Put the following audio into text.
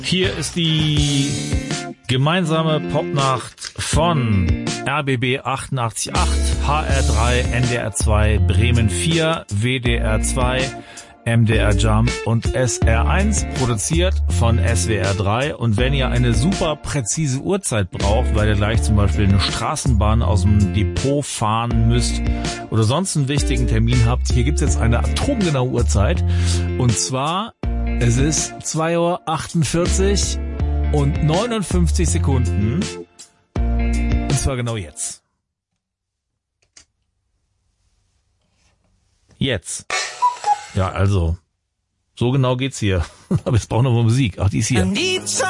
Hier ist die gemeinsame Popnacht von RBB 88.8, HR3, NDR 2, Bremen 4, WDR 2, MDR Jump und SR1, produziert von SWR 3. Und wenn ihr eine super präzise Uhrzeit braucht, weil ihr gleich zum Beispiel eine Straßenbahn aus dem Depot fahren müsst oder sonst einen wichtigen Termin habt, hier gibt's jetzt eine atomgenaue Uhrzeit. Und zwar, es ist 2:48 und 59 Sekunden. Und zwar genau jetzt. Jetzt. Ja, also, so genau geht's hier. Aber jetzt brauchen wir noch Musik. Ach, die ist hier.